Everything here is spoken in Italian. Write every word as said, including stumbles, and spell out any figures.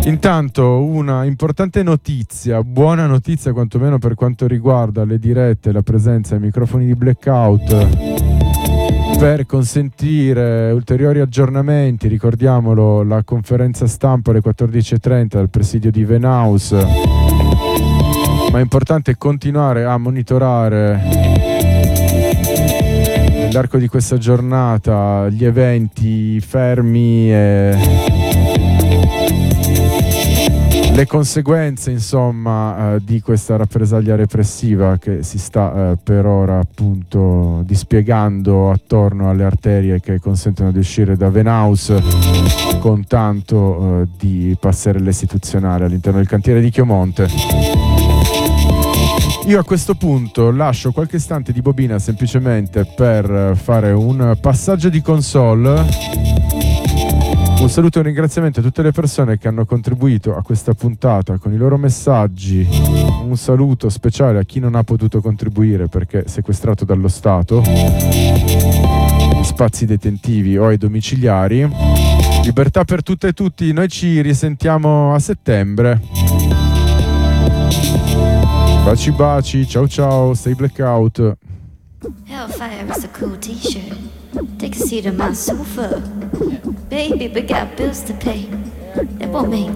Intanto una importante notizia, buona notizia quantomeno per quanto riguarda le dirette, la presenza ai microfoni di Blackout, per consentire ulteriori aggiornamenti. Ricordiamolo, la conferenza stampa alle quattordici e trenta dal presidio di Venhaus, ma è importante continuare a monitorare nell'arco di questa giornata gli eventi fermi e le conseguenze, insomma, eh, di questa rappresaglia repressiva che si sta eh, per ora appunto dispiegando attorno alle arterie che consentono di uscire da Venhaus, con tanto eh, di passerelle istituzionali all'interno del cantiere di Chiomonte. Io a questo punto lascio qualche istante di bobina semplicemente per fare un passaggio di console. Un saluto e un ringraziamento a tutte le persone che hanno contribuito a questa puntata con i loro messaggi. Un saluto speciale a chi non ha potuto contribuire perché è sequestrato dallo Stato, agli spazi detentivi o ai domiciliari. Libertà per tutte e tutti. Noi ci risentiamo a settembre. Baci baci, ciao ciao, stay Blackout. Hellfire is a cool t-shirt. Take a seat on my sofa. Baby, we got bills to pay. That won't make